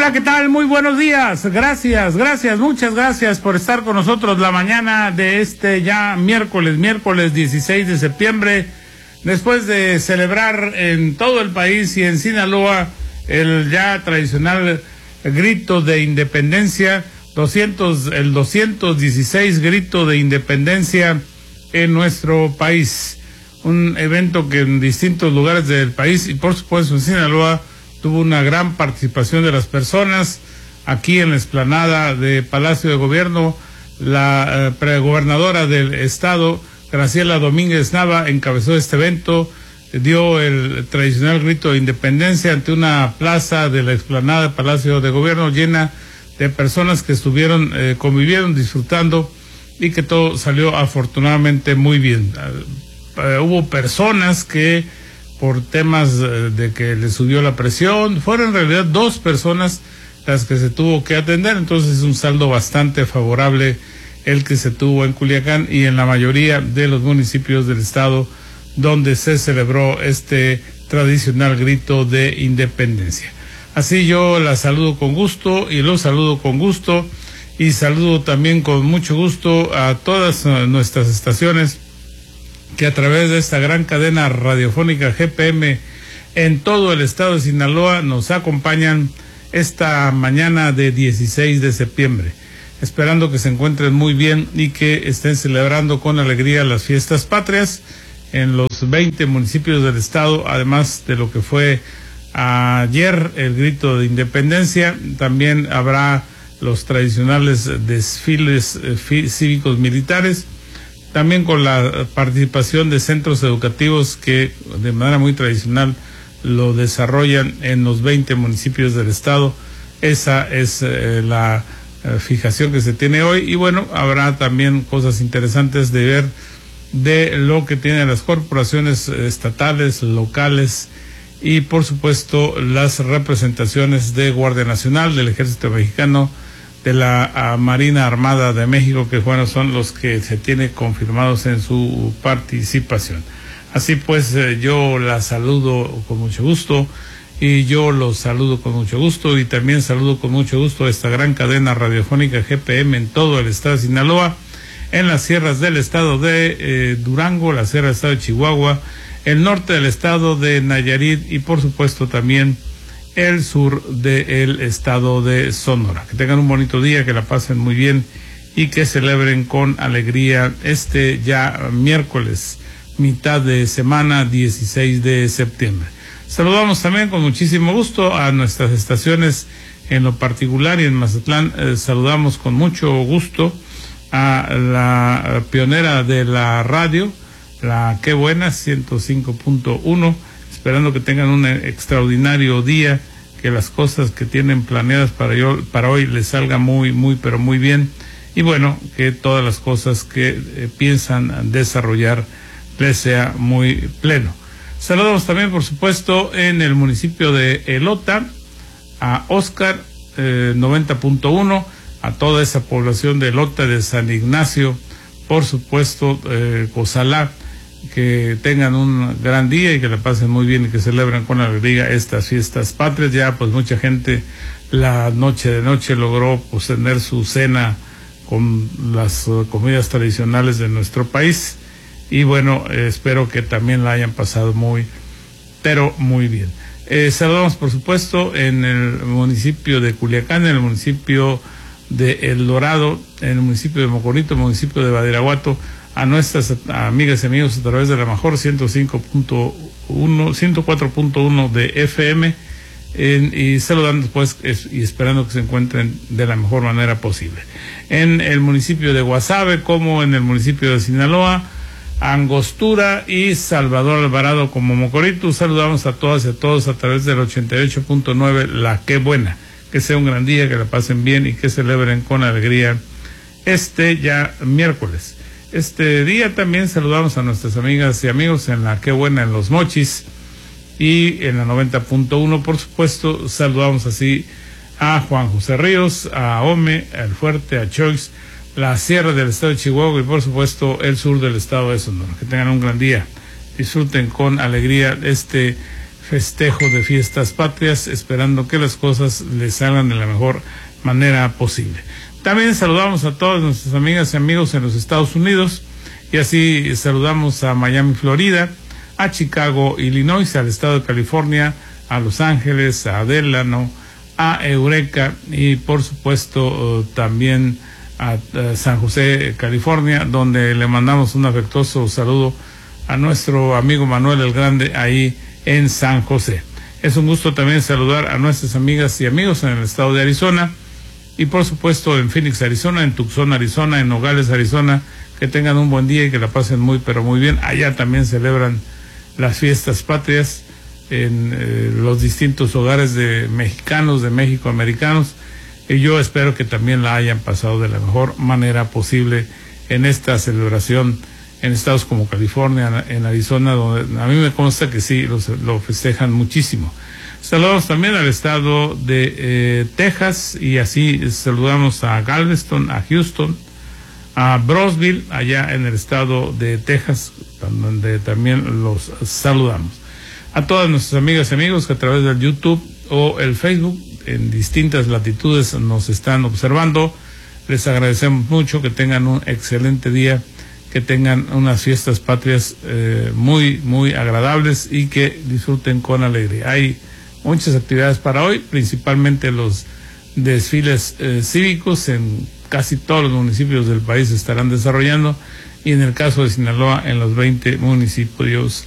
Hola, ¿qué tal? Muy buenos días. Gracias, muchas gracias por estar con nosotros la mañana de este ya miércoles 16 de septiembre, después de celebrar en todo el país y en Sinaloa el ya tradicional grito de independencia, el 216 grito de independencia en nuestro país. Un evento que en distintos lugares del país y por supuesto en Sinaloa tuvo una gran participación de las personas. Aquí en la explanada de Palacio de Gobierno, la pregobernadora del estado, Graciela Domínguez Nava, encabezó este evento, dio el tradicional grito de independencia ante una plaza de la explanada de Palacio de Gobierno llena de personas que estuvieron, convivieron, disfrutando, y que todo salió afortunadamente muy bien. Hubo personas que por temas de que le subió la presión, fueron en realidad 2 personas las que se tuvo que atender, entonces es un saldo bastante favorable el que se tuvo en Culiacán y en la mayoría de los municipios del estado donde se celebró este tradicional grito de independencia. Así yo la saludo con gusto y los saludo con gusto y saludo también con mucho gusto a todas nuestras estaciones que a través de esta gran cadena radiofónica GPM en todo el estado de Sinaloa nos acompañan esta mañana de 16 de septiembre, esperando que se encuentren muy bien y que estén celebrando con alegría las fiestas patrias en los 20 municipios del estado, además de lo que fue ayer el grito de independencia. También habrá los tradicionales desfiles cívicos militares, también con la participación de centros educativos que de manera muy tradicional lo desarrollan en los 20 municipios del estado. Esa es la fijación que se tiene hoy, y bueno, habrá también cosas interesantes de ver de lo que tienen las corporaciones estatales, locales y por supuesto las representaciones de Guardia Nacional, del Ejército Mexicano, de la Marina Armada de México, que bueno, son los que se tiene confirmados en su participación. Así pues, yo la saludo con mucho gusto y yo los saludo con mucho gusto y también saludo con mucho gusto a esta gran cadena radiofónica GPM en todo el estado de Sinaloa, en las sierras del estado de Durango, la sierra del estado de Chihuahua, el norte del estado de Nayarit y por supuesto también el sur del estado de Sonora. Que tengan un bonito día, que la pasen muy bien y que celebren con alegría este ya miércoles, mitad de semana, 16 de septiembre. Saludamos también con muchísimo gusto a nuestras estaciones en lo particular y en Mazatlán. Saludamos con mucho gusto a la pionera de la radio, la Qué Buena 105.1, esperando que tengan un extraordinario día, que las cosas que tienen planeadas para hoy les salga muy, pero muy bien, y bueno, que todas las cosas que piensan desarrollar les sea muy pleno. Saludamos también, por supuesto, en el municipio de Elota, a Oscar 90.1, a toda esa población de Elota, de San Ignacio, por supuesto, Cozalá, que tengan un gran día y que la pasen muy bien y que celebren con alegría estas fiestas patrias. Ya pues mucha gente la noche logró pues tener su cena con las comidas tradicionales de nuestro país, y bueno, espero que también la hayan pasado muy bien. Saludamos por supuesto en el municipio de Culiacán, en el municipio de El Dorado, en el municipio de Mocorito, el municipio de Badiraguato, a nuestras amigas y amigos a través de la mejor 104.1 de FM, y saludando pues y esperando que se encuentren de la mejor manera posible. En el municipio de Guasave, como en el municipio de Sinaloa, Angostura y Salvador Alvarado como Mocorito, saludamos a todas y a todos a través del 88.9 La Qué Buena. Que sea un gran día, que la pasen bien y que celebren con alegría este ya miércoles. Este día también saludamos a nuestras amigas y amigos en la Qué Buena en Los Mochis y en la 90.1, por supuesto. Saludamos así a Juan José Ríos, a Ome, al Fuerte, a Choix, la sierra del estado de Chihuahua y por supuesto el sur del estado de Sonora. Que tengan un gran día, disfruten con alegría este festejo de fiestas patrias, esperando que las cosas les salgan de la mejor manera posible. También saludamos a todas nuestras amigas y amigos en los Estados Unidos, y así saludamos a Miami, Florida, a Chicago, Illinois, al estado de California, a Los Ángeles, a Delano, a Eureka y por supuesto también a San José, California, donde le mandamos un afectuoso saludo a nuestro amigo Manuel el Grande ahí en San José. Es un gusto también saludar a nuestras amigas y amigos en el estado de Arizona y por supuesto en Phoenix, Arizona, en Tucson, Arizona, en Nogales, Arizona. Que tengan un buen día y que la pasen muy pero muy bien. Allá también celebran las fiestas patrias en los distintos hogares de mexicanos, de México, americanos, y yo espero que también la hayan pasado de la mejor manera posible en esta celebración en estados como California, en Arizona, donde a mí me consta que sí, lo festejan muchísimo. Saludamos también al estado de Texas, y así saludamos a Galveston, a Houston, a Brownsville, allá en el estado de Texas, donde también los saludamos. A todas nuestras amigas y amigos que a través del YouTube o el Facebook en distintas latitudes nos están observando, les agradecemos mucho, que tengan un excelente día, que tengan unas fiestas patrias muy, muy agradables y que disfruten con alegría. Hay muchas actividades para hoy, principalmente los desfiles cívicos en casi todos los municipios del país se estarán desarrollando, y en el caso de Sinaloa en los 20 municipios